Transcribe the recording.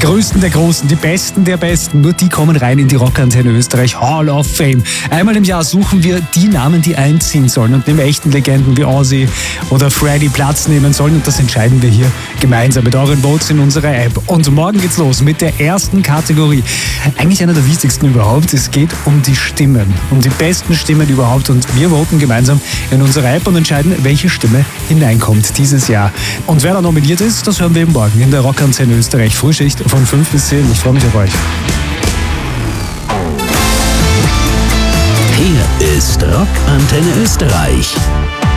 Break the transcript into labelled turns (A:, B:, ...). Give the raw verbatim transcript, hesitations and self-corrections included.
A: Größten der Großen, die Besten der Besten, nur die kommen rein in die Rockantenne Österreich Hall of Fame. Einmal im Jahr suchen wir die Namen, die einziehen sollen und neben echten Legenden wie Ozzy oder Freddie Platz nehmen sollen. Und das entscheiden wir hier gemeinsam mit euren Votes in unserer App. Und morgen geht's los mit der ersten Kategorie. Eigentlich einer der wichtigsten überhaupt. Es geht um die Stimmen, um die besten Stimmen überhaupt. Und wir voten gemeinsam in unserer App und entscheiden, welche Stimme hineinkommt dieses Jahr. Und wer da nominiert ist, das hören wir eben morgen in der Rockantenne Österreich Frühschicht von fünf bis zehn. Ich freue mich auf euch.
B: Hier ist Rockantenne Österreich.